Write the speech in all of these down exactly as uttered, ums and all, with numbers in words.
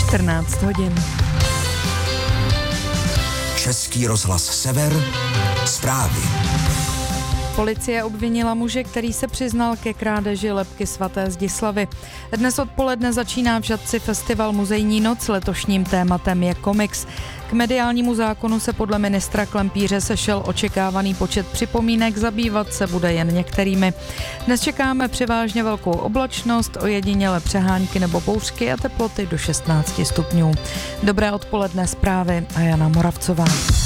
čtrnáct hodin. Český rozhlas Sever, zprávy. Policie obvinila muže, který se přiznal ke krádeži lebky svaté Zdislavy. Dnes odpoledne začíná v Žatci festival Muzejní noc, letošním tématem je komiks. K mediálnímu zákonu se podle ministra Klempíře sešel očekávaný počet připomínek, zabývat se bude jen některými. Dnes čekáme převážně velkou oblačnost, ojediněle přehánky nebo bouřky a teploty do šestnáct stupňů. Dobré odpoledne, zprávy a Jana Moravcová.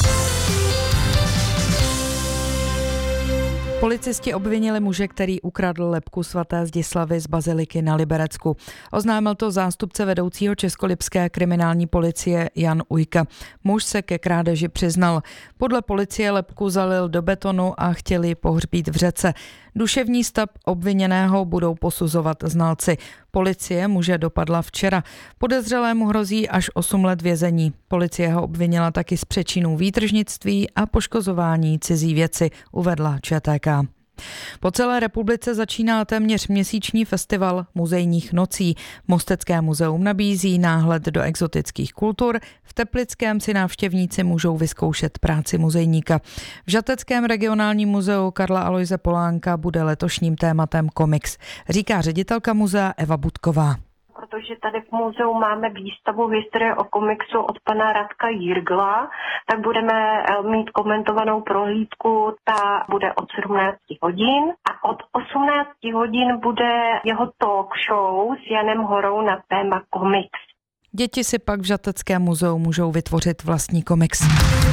Policisti obvinili muže, který ukradl lebku svaté Zdislavy z baziliky na Liberecku. Oznámil to zástupce vedoucího českolipské kriminální policie Jan Ujka. Muž se ke krádeži přiznal. Podle policie lebku zalil do betonu a chtěl ji pohřbít v řece. Duševní stav obviněného budou posuzovat znalci. Policie muže dopadla včera. Podezřelému hrozí až osm let vězení. Policie ho obvinila taky z přečinů výtržnictví a poškozování cizí věci, uvedla Č T K. Po celé republice začíná téměř měsíční festival muzejních nocí. Mostecké muzeum nabízí náhled do exotických kultur, v Teplickém si návštěvníci můžou vyzkoušet práci muzejníka. V Žateckém regionálním muzeu Karla Aloise Polánka bude letošním tématem komiks, říká ředitelka muzea Eva Budková. Protože tady v muzeu máme výstavu historie o komiksu od pana Radka Jirgla, tak budeme mít komentovanou prohlídku, ta bude od sedmnácti hodin a od osmnácti hodin bude jeho talk show s Janem Horou na téma komiks. Děti si pak v Žateckém muzeu můžou vytvořit vlastní komiks.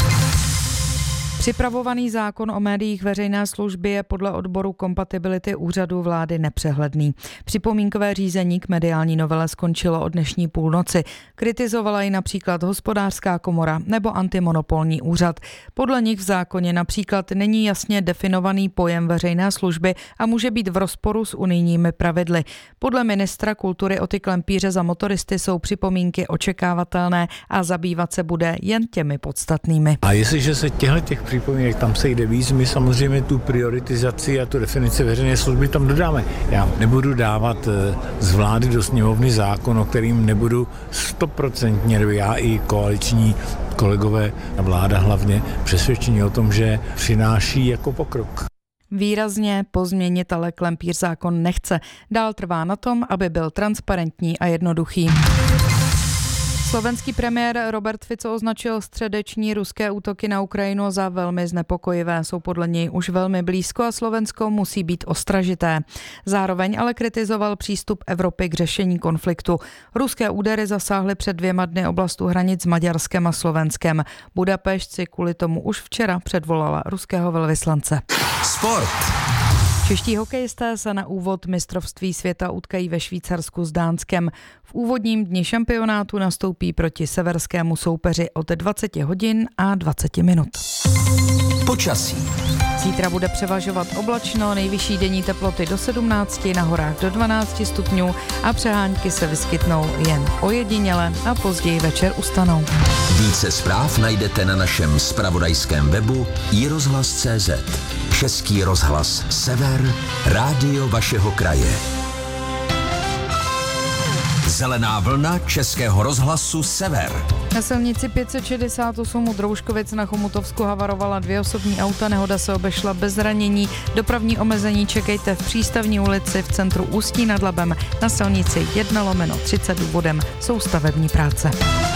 Připravovaný zákon o médiích veřejné služby je podle odboru kompatibility úřadu vlády nepřehledný. Připomínkové řízení k mediální novele skončilo o dnešní půlnoci. Kritizovala ji například Hospodářská komora nebo Antimonopolní úřad. Podle nich v zákoně například není jasně definovaný pojem veřejné služby a může být v rozporu s unijními pravidly. Podle ministra kultury Oty Klempíře za motoristy jsou připomínky očekávatelné a zabývat se bude jen těmi podstatnými. A jestliže se těchto těch připomínek tam sejde víc, my samozřejmě tu prioritizaci a tu definici veřejné služby tam dodáme. Já nebudu dávat z vlády do sněmovny zákon, o kterým nebudu stoprocentně, já i koaliční kolegové a vláda hlavně přesvědčení o tom, že přináší jako pokrok. Výrazně pozměnit ale Klempíř zákon nechce. Dál trvá na tom, aby byl transparentní a jednoduchý. Slovenský premiér Robert Fico označil středeční ruské útoky na Ukrajinu za velmi znepokojivé. Jsou podle něj už velmi blízko a Slovensko musí být ostražité. Zároveň ale kritizoval přístup Evropy k řešení konfliktu. Ruské údery zasáhly před dvěma dny oblast u hranic s Maďarskem a Slovenskem. Budapešť si kvůli tomu už včera předvolala ruského velvyslance. Sport. Čeští hokejisté se na úvod mistrovství světa utkají ve Švýcarsku s Dánskem. V úvodním dni šampionátu nastoupí proti severskému soupeři od dvacet hodin a dvacet minut. Počasí. Zítra bude převažovat oblačno, nejvyšší denní teploty do sedmnácti, na horách do dvanácti stupňů a přehánky se vyskytnou jen ojediněle a později večer ustanou. Více zpráv najdete na našem zpravodajském webu i rozhlas tečka cé zet. Český rozhlas Sever, rádio vašeho kraje. Zelená vlna Českého rozhlasu Sever. Na silnici pět set šedesát osm u Drouškovic na Chomutovsku havarovala dvě osobní auta, nehoda se obešla bez zranění. Dopravní omezení čekejte v Přístavní ulici v centru Ústí nad Labem. Na silnici jedna lomeno třicet důvodem jsou stavební práce.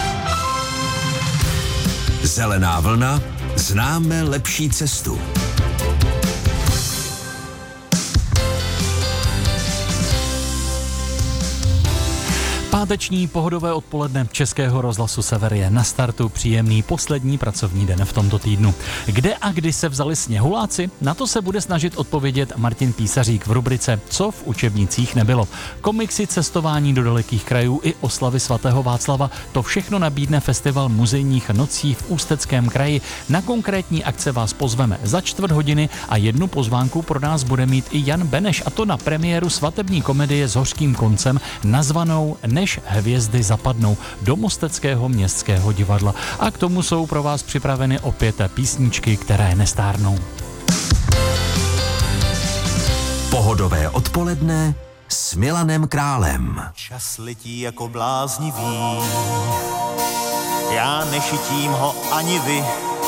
Zelená vlna, známe lepší cestu. Páteční pohodové odpoledne Českého rozhlasu Sever je na startu, příjemný poslední pracovní den v tomto týdnu. Kde a kdy se vzali sněhuláci? Na to se bude snažit odpovědět Martin Písařík v rubrice Co v učebnicích nebylo. Komiksy, cestování do dalekých krajů i oslavy svatého Václava, to všechno nabídne festival muzejních nocí v Ústeckém kraji. Na konkrétní akce vás pozveme za čtvrt hodiny a jednu pozvánku pro nás bude mít i Jan Beneš, a to na premiéru svatební komedie s hořkým koncem nazvanou Než hvězdy zapadnou do Mosteckého městského divadla. A k tomu jsou pro vás připraveny opět písničky, které nestárnou. Pohodové odpoledne s Milanem Králem. Čas letí jako bláznivý, já nešitím ho ani vy,